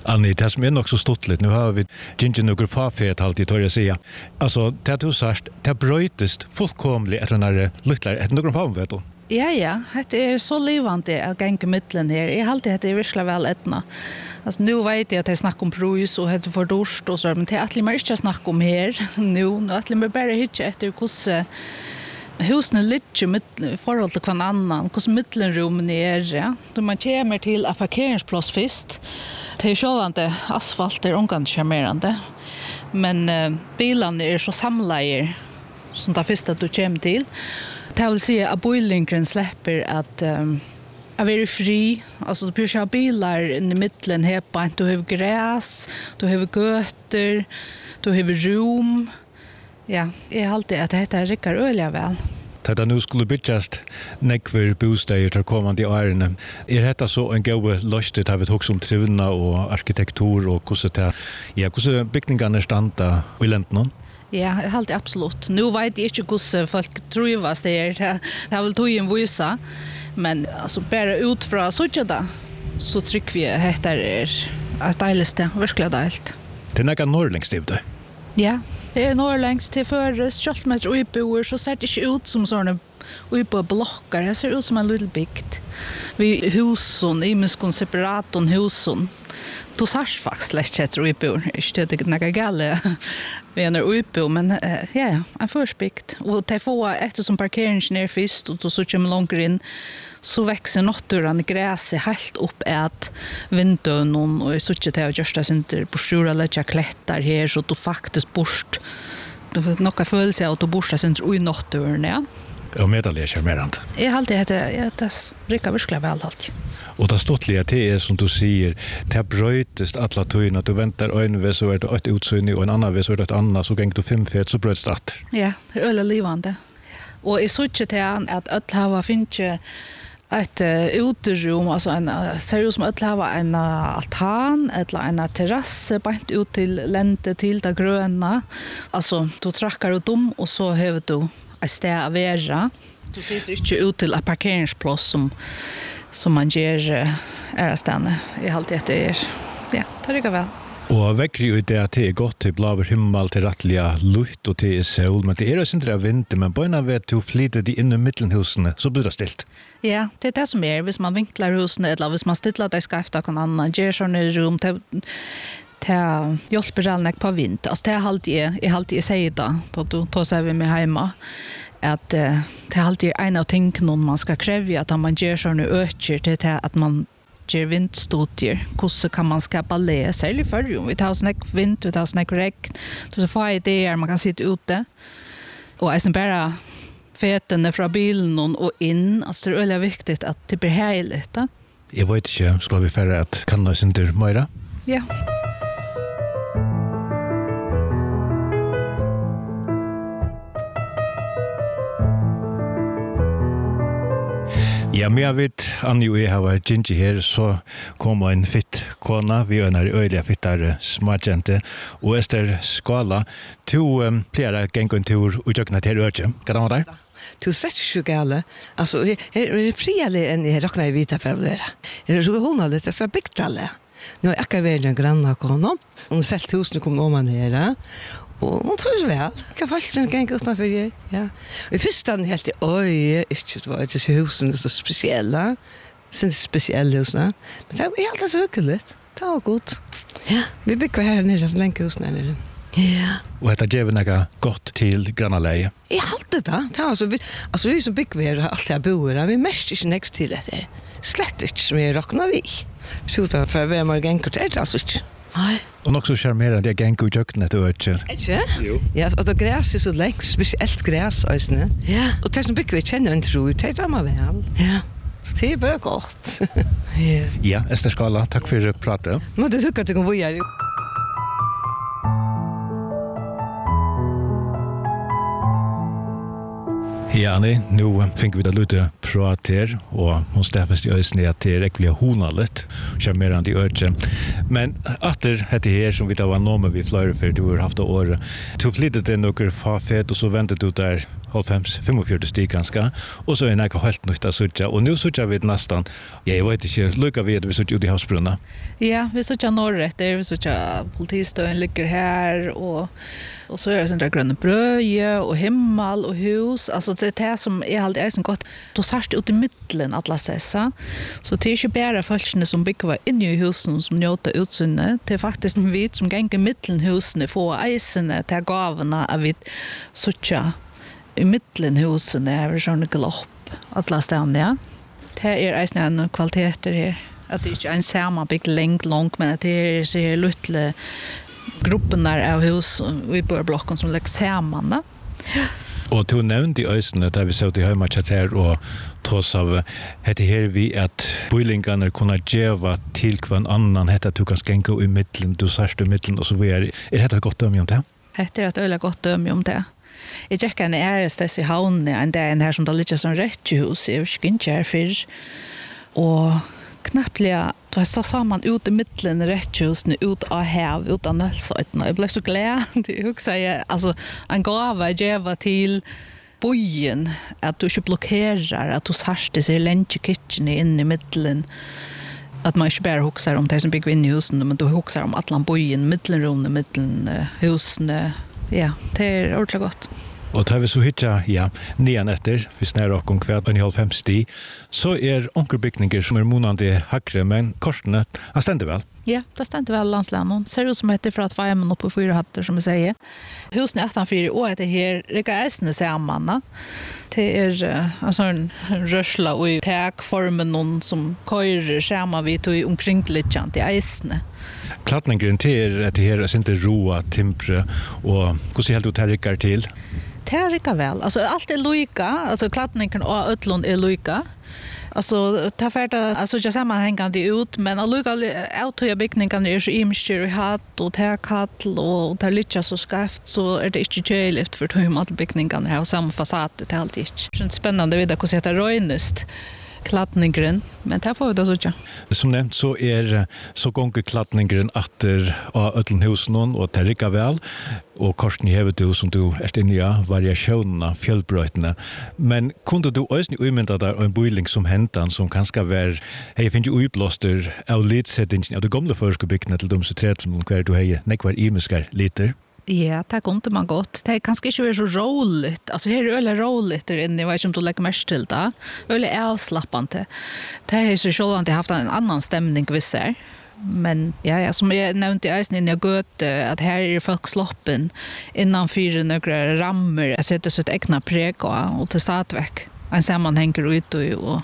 Annie, det som nog så stottligt, nu har vi ginger några fafet alltid tar jag säga. Alltså, det du sagt, det brötest fullkomligt efter när lycklar ett några fam vet du. Ja, det är så livande att gänga mittlen här. Jag har alltid det är virkelig väl etna. Alltså nu vet jag att jag snackar om prus och det för dorst och så, men det är alltid mer inte snacka om här nu. Alltid mer bara hitta efter hur husen är lite i förhåll till hver annan, hur mittenrummen är. Ja. Då man kommer till en parkeringsplats först, det är självande asfalt är omgående charmerande. Men bilarna är så samlade som det första du kommer till. Det vill säga att boilingren släpper att vara fri. Alltså du behöver ha bilar i mitten här på att du har gräs, du har götter, du har rum. Ja, jag har alltid att det här räcker öliga väl. Det nu skulle byggas nekver bostäder till kommande åren. Är detta så en god lösning har vi också om trivna och arkitektur och hur byggningarna standa i länderna? Ja, jag har alltid absolut. Nu vet jag inte hur folk trivas det. Det har väl tog en visa. Men alltså, bara utifrån så trycker vi att det är ett dejligt, verkligen dejligt. Det är några norrlängst det? Ja, det är norrlängst till förres. Kjoltmeter och uibor så ser det inte ut som sådana uibor-blockar. Det ser ut som en liten bygd. Vi husen, i muskon separaton husen. Du ser faktiskt lätt uibor. Inte det är några galle vi är uibor, men ja, en förspykt. Och det får eftersom parkeringen är först och så kommer långt in så växer naturen gräset helt upp att vintern och så inte det just det inte på stora lägga klättar här så du faktiskt bort. Du får några följelse att du borstar inte i naturen, ja. Och medaljer charmerande. Jag har alltid det rycker verkligen väl allt. Och det stottliga det är som du säger, det brötest alla tøyna, du väntar en vez så är det ett utsyn och en annan vez så är det ett annat, så gäng du 5 fet så bröts det. Ja, det är öle livande. Och i så inte att öll hava finche ett uterum, alltså ser ut som att ha en altan eller en terrass bant ut till länte till det gröna. Alltså du trackar ut dem och så har du ett ställe att vara. Du sitter inte ut till en parkeringsplats som man ger ärastande. I allt det är ja, det rycker väl. Och väcker ju det att det är gott till blåver himmel till rättliga luft och till sol, men det är ju inte vinter, men på en vet du flyter de in i mittenhusen så blir det stilt. Ja, det är det som är, hvis man vinklar husen eller hvis man stilla det ska efter någon annan, ger sån rum till hjälper allmänt på vinter. Alltså det är alltid säger då du tar sig med hemma att det är alltid en av tingen man ska kräva att man ger sån ökar till att man ger vindstudier. Hur kan man skapa le? Särskilt förr. Vi tar snack vind, vi tar snack regn. Så får idéer man kan sitta ute. Och är bara fetene från bilen och in. Alltså det är väldigt viktigt att det blir härligt. Jag vet inte, ska vi färre att kan oss inte mer? Ja. Ja, men jag vet, Annie och jag har ginger här så kommer en fitt kona, vi är en öliga fittar smartjente och efter skala to flera gånger tur och jag kan till öke. Kan det vara det? Du sätter ju gale. Alltså är friale än i rockna i vita för det. Är det så hon har det så byggt alla. Nu är jag väl en granna kona. Hon sällt husen kom om man här. Och hon tror så väl. Kan faktiskt gänga utanför ju. Ja. Och först han helt oj, inte var det husen så speciella. Sen speciella husen. Men det är helt så högt. Det var gott. Ja, vi bygger här nere så länge husen nere. Ja. Och det ger några gott till grannaleje. I allt det där. Alltså vi som bygger vi allt jag bor. Vi mest inte näst till det. Slett inte som vi räknar vi. Så då för vi har gäng kort är alltså inte. Nej. Och också charmerande jag gäng och jöknet öcher. Inte? Jo. Ja, och då gräs är så längst speciellt gräs alltså. Ja. Och det som bygger vi känner inte ro. Det är man väl. Ja. Så det är bara gott. Ja. Ja, Ester Skala, tack för att prata. Men du tycker att det kan vara Ja, nej, nu fick vi det lite prat här och hon stäffas i ösning att det är äckliga honalet, charmerande i öken. Men efter det här som vi tar var någon vi flöjde för du har haft år, du flyttade till några fafet och så väntade du där 45 stig ganska, och så är det helt nytt att söka, och nu söker vi nästan, jag vet inte, lycka vi att vi söker ut i havsbrunna. Ja, vi söker norrrätt, vi söker politistöden ligger här, och så är det sånt där gröna bröje och himmel och hus. Alltså det är det som är alltid så gott. Då särskilt ut i mitten alla dessa. Så det är inte bara folkne som bygger inne i husen som njöter utsynne. Det är faktiskt vi som gänger mitten husen får eisene till gavarna av vi söker i mitten husen är sån glopp alla ställen, ja. Det är eisene en kvaliteter här. Att det inte är en samma bygg långt men att det är så här lite gruppen där av hus i blocken som läggs samman. Och du nämnde i ösnen där vi såg i hemmatchat här och trots av heter här vi att boilingarna kunna geva till kvann annan heter att du kan skänka i mitten, du särst i mitten och så vidare. Är det ett gott döme om det? Det är ett öle gott döme om det. Jag checkar en ärestess i havn en dag en här som det ligger som rättshus i Skinkär för och knappliga då så samman ut i mitten rätthusen ut av hav ut av nölsöjterna. Jag blev så glad det huxar jag alltså en gåva geva till bojen att du inte blockerar att du sarste sig lunch kitchen in i mitten att man inte bara huxar om det som bygger in i husen men du huxar om atlan bojen mittenrummet mitten husen ja det är ordentligt gott. Och tar vi så hitta, ja, nian efter, vi snärar och om kvart 1,5 så är onkelbyggningar som är månande hackre, men korsene, han ständer väl? Ja, det ständer väl landslänen. Ser ut som heter för att vara uppe på 4 hattar, som jag säger. Husen är 18-4 och heter här, Rika Eisne samman. Det är alltså en rörsla och i täkformen någon som körer samman vid och omkring lite till Eisne. Klattningen till att det här är inte roa, timpre och hur ser helt ut här rikar till? Det är rika väl. Alltså allt är lika. Alltså klattningen och ötlån är lika. Alltså ta färda alltså jag sammanhängande ut men alluga autoja byggningarna är så imstyr hat och täkhatt och där lite så skaft så är det inte jävligt för hur man byggningarna har samma fasad till allt inte. Det är spännande vidare hur det röjnest klattningen men det får vi då så. Som nämnt så är så gånger klattningen åter av ötlnhusen och det rika väl och korsen i huvudet du som du är inne i variationerna fjällbrötna men kunde du också umynda där en boiling som häntan som kanske var hej finns ju utblåster av lidsättningen av det gamla förskobyggnaden till de så träden kvar du hej nekvar imiskar liter. Ja, det kunde man gott. Det är kanske inte så roligt. Alltså här är det roligt där inne. Jag vet inte om du lägger mest till det. Det är avslappande. Det är så självant jag haft en annan stämning vissar. Men ja, som jag nämnde i Eisen innan jag gått att här är folk sloppen innanför några rammer. Jag sätter så ett egna preg och till stadväck. En sammanhänger ut och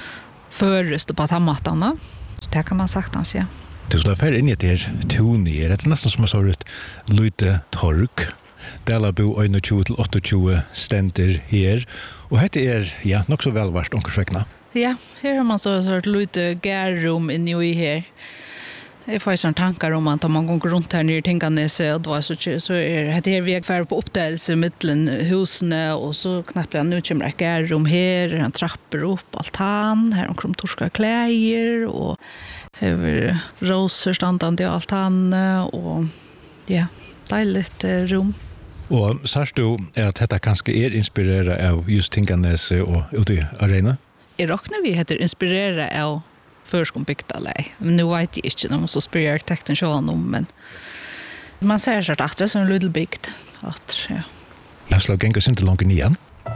förrest på tammatarna. Så det kan man sagt ja. Det skulle vara in i det här toni. Det är nästan som jag sa ut lite tork. Delabo 21-28 ständer här. Och det är ja, nog så välvart omkring. Ja, här har man så lite gärrum inne i här. Jag får sån tankar om att man går runt här nere Tinganes och då så är det här väg för på uppdelelse mellan husen och så knappt nu kommer det gärrum här, en trappor upp altan, här omkring torska kläder och över roser standande i altan och ja, dejligt rum. Och särskilt du att detta kanske är inspirerat av just Tinganes och ute i arena? I råknar vi heter inspirera av förskombygdalej. Nu vet jag inte om så spyr arkitekten själv om, men man ser så att det är så en liten bygd. Ja. Jag slår gängas inte långt igen.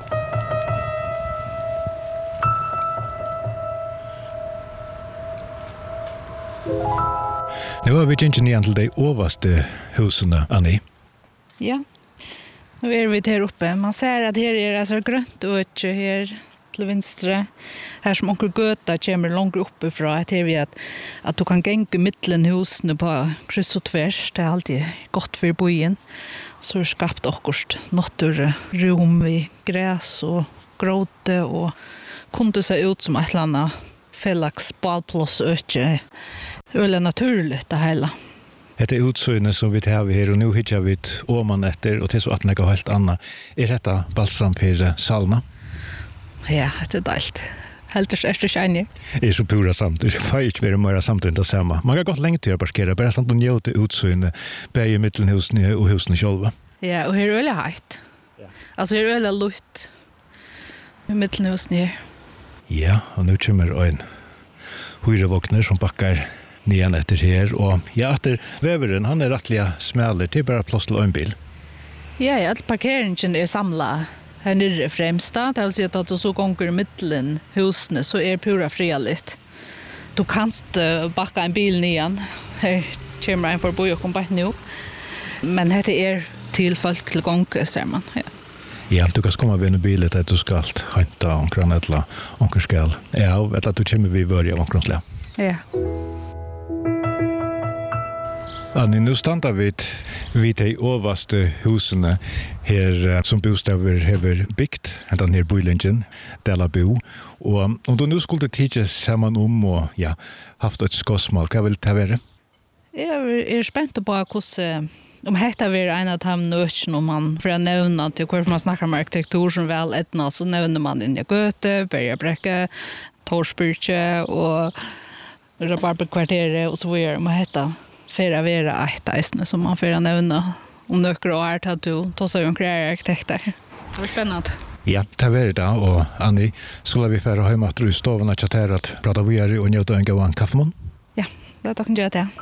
Nu har vi inte nian till de överste husen, Annie. Ja, nu är vi här uppe. Man ser att här är alltså grönt och här till venstre. Här som onkel Göta kommer långt uppifrån att här vi att du kan gänga mitten husen på kryss och tvärs. Det är alltid gott för bojen. Så är skapt också naturrum i gräs och gråte och kunde se ut som ett annat fällax balplås öke. Det är naturligt det hela. Det är utsöjning som vi har här och nu hittar vi ett åman efter och till så att något helt annat. Är detta balsam för salna? Ja, det är dejligt. Helt är känner. Det är så pura samtidigt. Det får inte vara mer samtidigt det samma. Man kan gott länge till att parkera. Bara sånt att njöta utsöjning. Bäger mittenhusen och husen själva. Ja, och här är det höjt. Alltså är det öle lutt. I mitten hos ner. Ja, og nu kommer en høyrevåkner som bakkar nian etter her, og ja, etter veveren, han rettelig smäller til bare plass til en bil. Ja, all parkeringen samla här nere främsta. Det vill säga att du så gånger i mitten husene så pura frialigt. Du kanst backa en bil nian. Här kommer en förbi och kommer nu. Men det till folk till gånger, ser man. Ja. Ja, du kan komma vid en bil att du ska hämta omkring eller omkring skall. Ja, vet att du kommer vid börja omkring slä. Ja. Anni, nu standar vi vid de överste husen här som bostäder har byggt, den här bylingen, Delabo. Och om du nu skulle titta samman och ja, haft ett skåsmål, vad vill det vara? Jag är spänd på hur om detta var en av de nötchen om man för att nämna till hur man snackar om arkitektur som väl etna så nämner man in i Göte, Bergabräcke, Torsbyrche och Rabarberkvarteret och så vidare. Man heter Fera Vera Eisne som man får nämna om nöker och art att du tar sig omkring arkitekter. Det var spännande. Ja, det var det. Och Anni, skulle vi färra hemma att du stoven att chatta att prata vidare och njöta en gång kaffemon? Ja, det kan jag göra.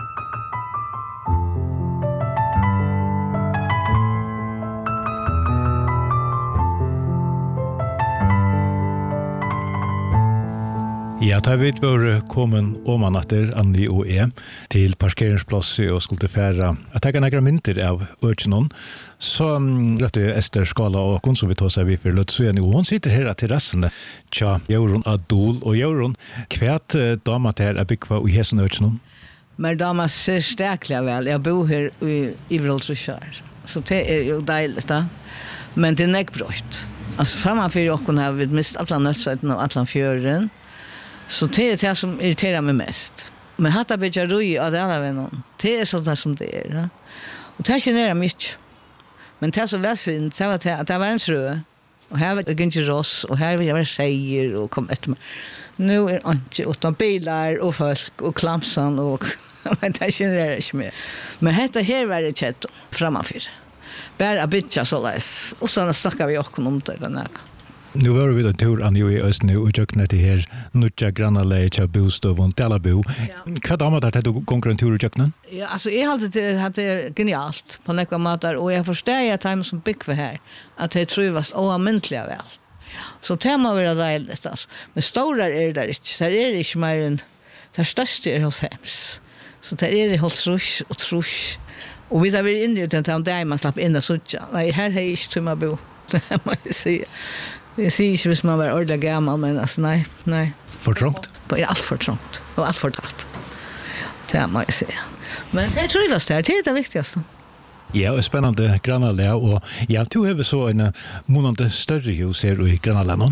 Ja, da vi var kommet om etter Anni og til parkeringsplasset og skulle fære at jeg kan nægre mynter av Ørkjennom, så røtte Ester Skala og hun som vi tar seg vi for Løtsøen, og hun sitter her til resten tja Jorun Adol, og Jorun, kvært dama til bygva i hesen Ørkjennom? Men dama ser stäkliga väl. Jag bor här i Ivrolsrykär. Så det ju dejligt da. Men det näckbrott. Alltså framför och har vi mist alla nötsätten och alla fjörden. Så det det som irriterar mig mest. Men hatta bejarui av alla vänner. Det är sånt som det är. Ja? Och det generar mycket. Men det så väsent så att det var en frö. Och här var det inte ross och här var det säger och kom ett nu är inte utan bilar och folk och klamsan och men det generar inte mer. Men detta här var det chat framför. Bara bitcha så läs. Och så snackar vi också om det där. Nu var vi då tur Anni i Östnu och jag knätte här nutja grannalej till bostad och Delabo. Vad har man där till konkurrentur och jöknen? Ja, alltså jag hade det är genialt på några matar och jag förstår att time som bygg för här att det trivas oammentliga väl. Så tema var det dejligt alltså. Men stora är det där inte. Så är det inte mer än det största är 5. Så det är det hålls rush och trush. Och vi där vill in i den där man slapp in och sådär. Nej, här är inte som man bor. Det måste jag säga. Jag ser inte hvis man var ordentligt gammal, men alltså nej. För trångt? Ja, allt för trångt. Och allt för tatt. Det må jag säga. Men det trivas där, det är det viktigaste. Ja, och spännande grannalä och ja, du har så en månande större hus här i grannalän.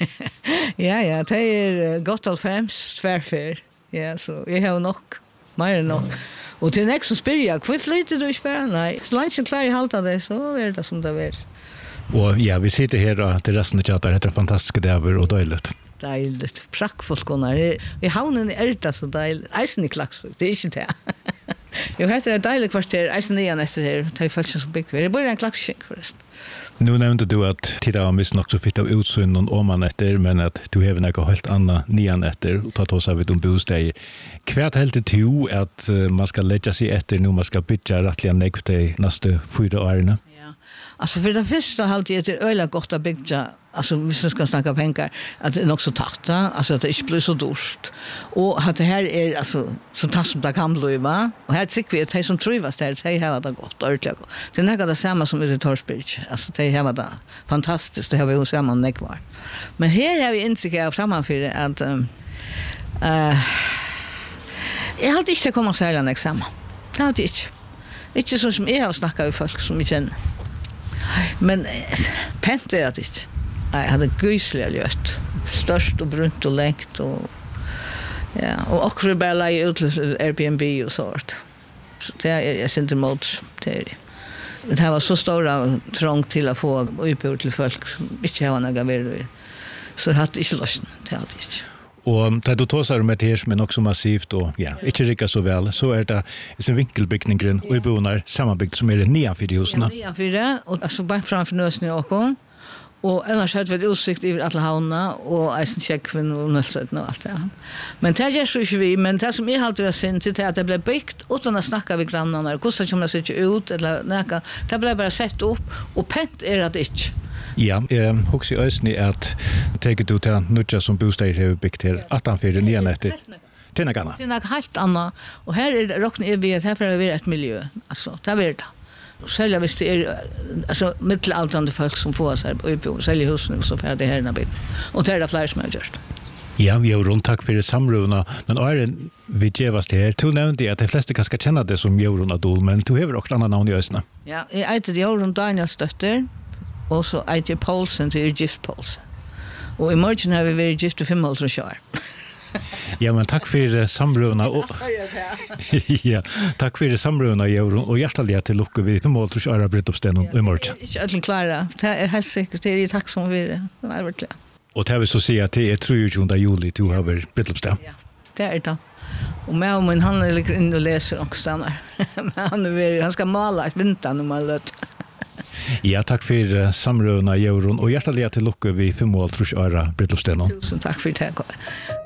Ja, det är gott all 5 tvärfär. Ja, så jag har nog mer än nog. Och till nästa så spyr jag, hur flyter du i spärren? Nej, så länge jag klarar halta det så är det som det är. Och ja, vi sitter här till resten av chatten. Det är fantastiska dagar och dejligt. Dejligt. Praktfullkonar. Vi havnen är det så dejligt. Eisen i Klagsvik, det är inte det. Jo, heter det dejligt kvarter. Eisen igen efter här. Det är faktiskt så byggt. Det börjar en Klagsvik förresten. Nu nämnde du att titta har mist nog så fitt av utsyn och om man efter, men att du har något helt annat nian efter och ta oss av ett bostäder. Kvärt helt det att man ska lägga sig efter nu man ska bygga rättliga näkt i nästa 4 åren. Alltså för det första halt jag till öla gott att bygga alltså hvis vi ska snacka pengar att det är också tatt alltså att det inte blir så dåligt och att det här är alltså så tatt som det kan bli va och här tycker vi att det som trivas där det har det gott ordentligt det är något det samma som i Torsbyrch alltså det har det fantastiskt det har vi ju samma nekvar men här har vi inte framför att jag hade inte kommit så här en examen det hade inte så som jag har snackat med folk som jag känner. Men pent är det inte. Jag hade gysliga ljött. Störst och brunt och längt. Och, ja, och också bara lägga ut Airbnb och sånt. Så det är jag inte emot. Det här var så stora trångt till att få uppbord till folk som inte har några värre. Så det hade inte löst. Det hade inte. Og da du tåsar med det her som nok så massivt og ikke rikker så vel, så det sin vinkelbyggningen og i bonar sammanbygd som nedanfyr i husene. Nedanfyr, og altså bare framfor nøsene i åkken. Og ellers hadde vi utsikt i alle havna, og eisen kjekkvinn og nødsøtten og alt det. Men det gjør så ikke vi, men det som jeg halte det sin til, at det ble byggt uten å snakke med grannene, hvordan kommer det seg ikke ut, eller noe. Det ble bare sett opp, og pent det ikke. Ja, jeg husker i øyne at teget du til nødja som bostad har byggt her, 18-4, 9-netter. Det er noe annet. Det er noe helt annet, og her råkner vi at her får det være et miljø, altså, det er det. Sälja visst det alltså middelaldrande folk som får sig på sälja husen så för det här när bygg. Och det är det fler som har gjort. Ja, vi har runt tack för det samruna, men är vi gevast här. Du nämnde att de flesta kanske känner det som Jorun Adol, men du har också andra namn i ösna. Ja, jag heter Jorun Daniels dotter och så heter Paulsen till gift Paulsen. Och i morgon har vi varit gift och 5 år så Ja, men tack för samruna och ja, tack för samruna Jorun och hjärtligt till lucka vi 5 år så är bröllopsdagen i morgon. Inte alls klara. Det är helt säkert det är tack som vi det var verkligen. Och det vill så säga att det är 23 juli du har bröllopsdag. Ja, det är det. Och men han ligger in och läser och stannar. Men han ska mala ett vinter när man lät. Ja, tack för samruna Jorun och hjärtligt till lucka vi 5 år bröllopsdagen. Tusen tack för det.